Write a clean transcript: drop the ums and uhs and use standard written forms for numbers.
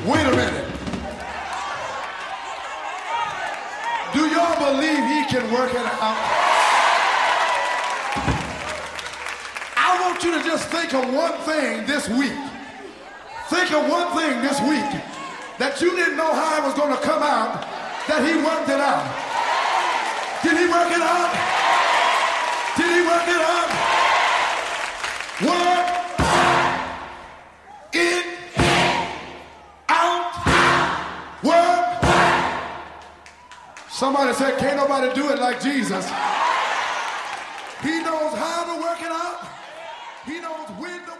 Wait a minute. Do y'all believe he can work it out? I want you to just think of one thing this week. Think of one thing this week that you didn't know how it was going to come out, that he worked it out. Did he work it out? Did he work it out? Work it out. Work. Somebody said, can't nobody do it like Jesus. He knows how to work it out. He knows when to